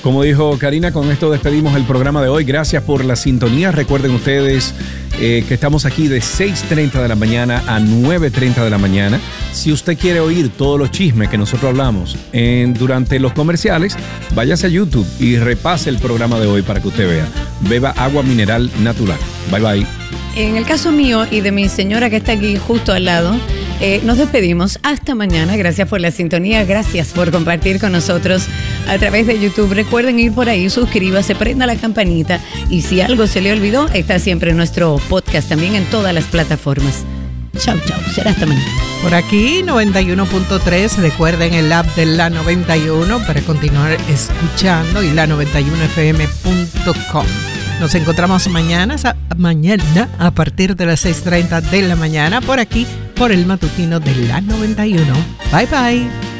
Como dijo Karina, con esto despedimos el programa de hoy. Gracias por la sintonía. Recuerden ustedes que estamos aquí de 6:30 de la mañana a 9:30 de la mañana. Si usted quiere oír todos los chismes que nosotros hablamos durante los comerciales, váyase a YouTube y repase el programa de hoy para que usted vea. Beba agua mineral natural. Bye, bye. En el caso mío y de mi señora que está aquí justo al lado, nos despedimos. Hasta mañana. Gracias por la sintonía. Gracias por compartir con nosotros a través de YouTube. Recuerden ir por ahí, suscríbase, prenda la campanita. Y si algo se le olvidó, está siempre nuestro podcast también en todas las plataformas. Chau, chau. Será hasta mañana. Por aquí, 91.3. Recuerden el app de La 91 para continuar escuchando y la91fm.com. Nos encontramos mañana a partir de las 6:30 de la mañana por aquí, por el matutino de La 91. Bye, bye.